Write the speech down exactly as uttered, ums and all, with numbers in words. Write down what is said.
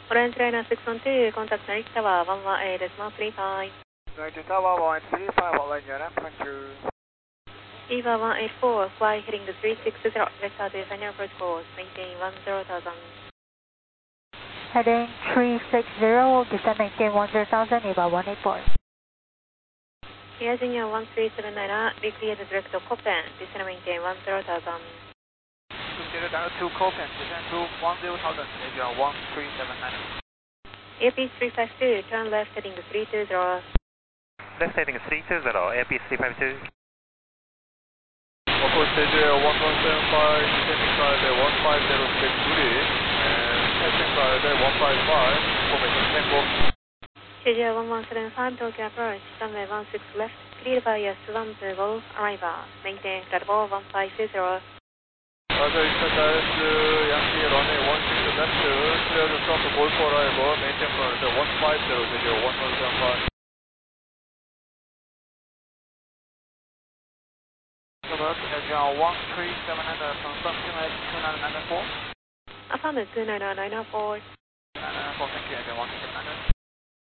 Orange Liner six one two, contact Narita Tower one one eight decimal three five. Narita Tower one eight three five, hotline Unit, thank you. Eva one eight four, fly heading to three six zero, vector to final approach course, maintain one zero thousand. Heading three six zero, descend maintain one zero thousand, Eva one eight four. Air Junior one three seven nine, reclear the direct to Copen, descend maintain one zero thousand. Zero down to Copen, descend to one zero thousand, Asia one three seven nine. Airbus three five two, turn left heading to three two zero. Left heading three two zero, Airbus three five two. Of course, Asia one one seven five, descending guide one five zero six three, and ascending guide one five five, information tango. Asia one one seven five, Tokyo approach, runway one six left, cleared by S one two Golf, arrival, maintain flight level one five two zero. Roger, Eastern Dallas, Yankee runway one six left, clear the stop Golf arrival, maintain flight one five zero, Asia one one seven five. Asia one three seven nine, confirm two nine nine four. Affirmative two nine nine four. two nine nine four, thank you, Asia one three seven nine.